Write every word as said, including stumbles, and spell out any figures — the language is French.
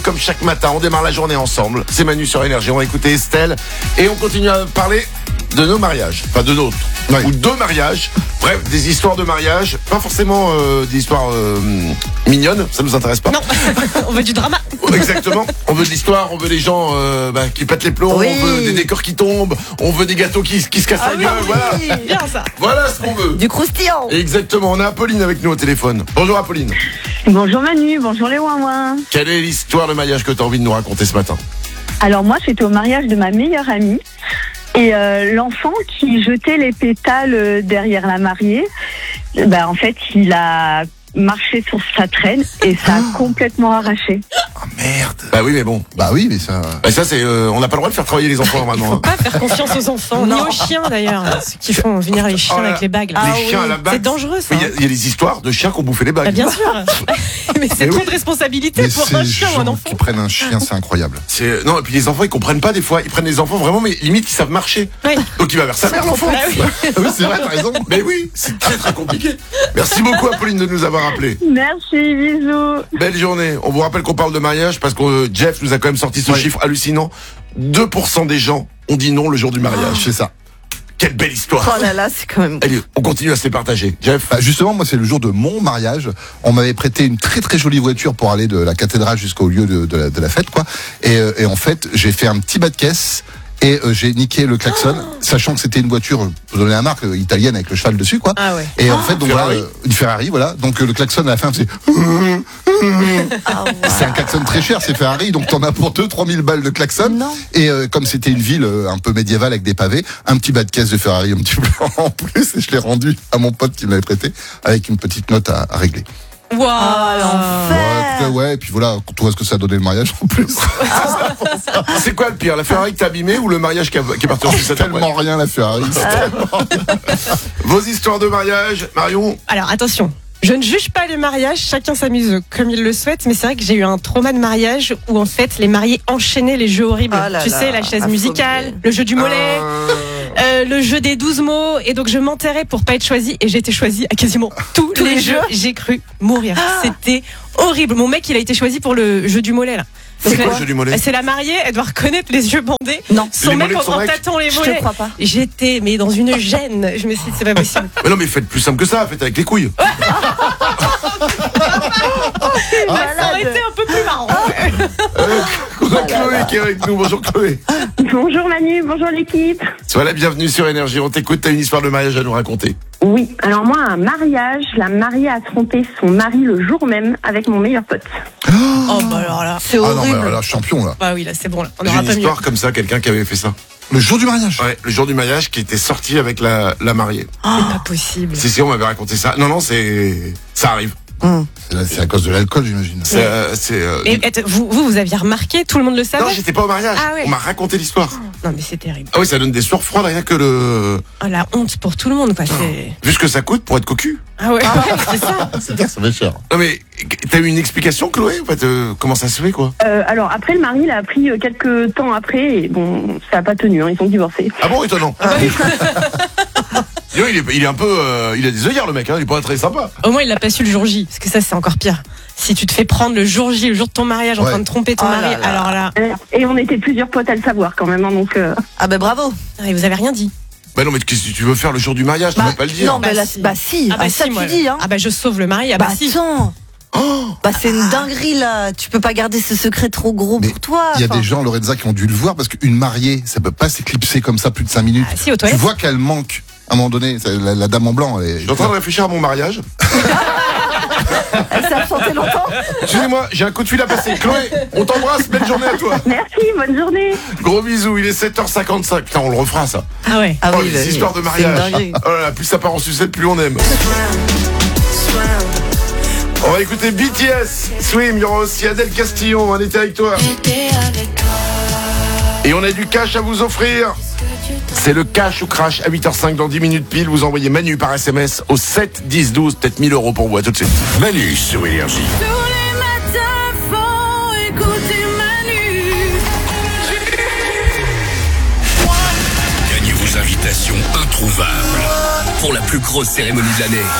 Comme chaque matin, on démarre la journée ensemble. C'est Manu sur Énergie. On va écouter Estelle et on continue à parler de nos mariages, enfin de nôtres, ouais. Ou deux mariages. Bref, des histoires de mariage, pas forcément euh, des histoires euh, mignonnes, ça nous intéresse pas. Non, on veut du drama. Exactement. On veut de l'histoire, on veut des gens euh, bah, qui pètent les plombs, oui. On veut des décors qui tombent, on veut des gâteaux qui, qui se cassent ah la gueule. Oui, voilà. Bien ça. Voilà ce qu'on veut. Du croustillant. Exactement. On a Apolline avec nous au téléphone. Bonjour Apolline. Bonjour Manu, bonjour les ouin-ouin. Quelle est l'histoire de mariage que tu as envie de nous raconter ce matin? Alors moi, c'était au mariage de ma meilleure amie. Et euh, l'enfant qui jetait les pétales derrière la mariée, bah, en fait, il a marché sur sa traîne et ça a oh. complètement arraché. Oh merde. Bah oui, mais bon. Bah oui, mais ça. Bah ça, c'est. Euh, on n'a pas le droit de faire travailler les enfants normalement. Il faut pas faire confiance aux enfants, ni aux chiens d'ailleurs. Ceux qui font venir les chiens oh, avec les bagues. Là. Les ah, chiens oui. à la bague. C'est dangereux ça. Il y, y a des histoires de chiens qui ont bouffé les bagues. Bah, bien sûr. mais c'est mais trop oui. de responsabilité mais pour un chien ou un enfant. Qui prennent un chien, c'est incroyable. C'est non, et puis les enfants, ils comprennent pas des fois. Ils prennent les enfants vraiment, mais limite, ils savent marcher. Oui. Donc il va vers sa mère l'enfant. Ah, oui. oui, c'est vrai, t'as raison. Mais oui, c'est très très compliqué. Merci beaucoup Apolline de nous avoir appelé. Merci, bisous. Belle journée. On vous rappelle qu'on parle de mariage parce que euh, Jeff nous a quand même sorti ce oui. chiffre hallucinant. deux pour cent des gens ont dit non le jour du mariage. Oh, c'est ça. Quelle belle histoire. Oh là là, c'est quand même... Allez, on continue à se les partager. Jeff bah Justement, moi, c'est le jour de mon mariage. On m'avait prêté une très très jolie voiture pour aller de la cathédrale jusqu'au lieu de, de, la, de la fête, quoi. Et, euh, et en fait, j'ai fait un petit bas de caisse et euh, j'ai niqué le klaxon, oh. sachant que c'était une voiture, vous donnez la marque, euh, italienne avec le cheval dessus, quoi. Ah ouais. Et oh. en fait, donc Ferrari. voilà, euh, une Ferrari, voilà. Donc euh, le klaxon à la fin, c'est... Ah, wow. C'est un klaxon très cher, c'est Ferrari, donc t'en as pour deux, trois mille balles de klaxon. Non. Et euh, comme c'était une ville euh, un peu médiévale avec des pavés, un petit bas de caisse de Ferrari, un petit peu en plus, et je l'ai rendu à mon pote qui me l'avait prêté, avec une petite note à, à régler. Waouh, ouais, ouais, et puis voilà, tu vois ce que ça a donné le mariage en plus. C'est quoi le pire, la Ferrari que t'as abîmée ou le mariage qui, a, qui est parti en sucette? Tellement rien la Ferrari. Vos histoires de mariage, Marion? Alors attention. Je ne juge pas les mariages, chacun s'amuse comme il le souhaite, mais c'est vrai que j'ai eu un trauma de mariage où en fait les mariés enchaînaient les jeux horribles. Oh là tu là, sais, la chaise affreux. musicale, le jeu du mollet, euh... Euh, le jeu des douze mots, et donc je m'enterrais pour pas être choisie, et j'ai été choisie à quasiment tous, tous les, les jeux. J'ai cru mourir. Ah. C'était horrible. Mon mec, il a été choisi pour le jeu du mollet là. C'est quoi le jeu du mollet? C'est la mariée, elle doit reconnaître les yeux bandés. Non. Son mec en, en tâtant les mollets. Je te crois pas. J'étais mais dans une gêne. Je me suis dit c'est pas possible. Mais non mais faites plus simple que ça, faites avec les couilles. bah, ça aurait été un peu plus marrant. euh, on a Chloé qui est avec nous. Bonjour Chloé. Bonjour Manu, bonjour l'équipe. Sois la bienvenue sur Énergie. On t'écoute, t'as une histoire de mariage à nous raconter. Oui, alors moi un mariage, la mariée a trompé son mari le jour même avec mon meilleur pote. Oh bah alors là, c'est ah horrible. non mais là, champion là. Bah oui là c'est bon là. On J'ai aura une pas histoire mieux. comme ça, quelqu'un qui avait fait ça. Le jour du mariage. Ouais, le jour du mariage qui était sorti avec la, la mariée. Oh. C'est pas possible. Si si, on m'avait raconté ça. Non non, c'est ça arrive. Mmh. C'est à cause de l'alcool, j'imagine. C'est, euh, c'est, euh, et, et, vous, vous, vous aviez remarqué, tout le monde le savait? Non, j'étais pas au mariage. Ah ouais. On m'a raconté l'histoire. Non, mais c'est terrible. Ah oui, ça donne des sueurs froides, rien que le. Oh, la honte pour tout le monde, quoi. C'est... Vu ce que ça coûte pour être cocu. Ah ouais, ouais c'est ça. C'est bien, ça va cher. Non, mais t'as eu une explication, Chloé? En fait, euh, comment ça se fait, quoi? euh, Alors, après, le mari, il a appris euh, quelques temps après, et bon, ça a pas tenu, hein, ils sont divorcés. Ah bon, étonnant. Ah oui. Il est, il est un peu, euh, il a des œillères le mec, hein, il est pas très sympa. Au moins il l'a pas su le jour J, parce que ça c'est encore pire. Si tu te fais prendre le jour J, le jour de ton mariage, ouais. en train de tromper ton oh mari, là là. alors là. Et on était plusieurs potes à le savoir quand même, hein, donc. Euh... Ah ben bravo. Et vous avez rien dit. Bah non mais qu'est-ce que tu veux faire le jour du mariage, bah, tu vas pas le dire. Non mais bah, là, si. bah si, ah bah ah, si, ça moi, tu dis hein. Ah bah je sauve le mari, ah bah, bah si. Attends. Oh bah c'est une dinguerie là, tu peux pas garder ce secret trop gros mais pour toi. Il y a des gens, Lorenza, qui ont dû le voir parce qu'une mariée, ça peut pas s'éclipser comme ça plus de cinq minutes. Ah, si, aux tu toilettes. vois qu'elle manque à un moment donné, la, la dame en blanc. Elle est... Je suis en train de réfléchir à mon mariage. Elle s'est absentée longtemps. Excusez-moi, j'ai un coup de fil à passer. Chloé, on t'embrasse, belle journée à toi. Merci, bonne journée. Gros bisous, il est sept heures cinquante-cinq. Putain, on le refera ça. Ah ouais. Ah oh, oui, les bah, histoires de mariage. Oh là là, plus ça part en sucette, plus on aime. On va écouter B T S, Swim, il y aura aussi Adèle Castillon, on était avec toi. Et on a du cash à vous offrir. C'est le cash ou crash à huit heures cinq dans dix minutes pile. Vous envoyez Manu par S M S au sept dix douze, peut-être mille euros pour vous. À tout de suite. Manu sur Énergie. Tous les matins, faut écouter Manu. Gagnez vos invitations introuvables pour la plus grosse cérémonie de l'année.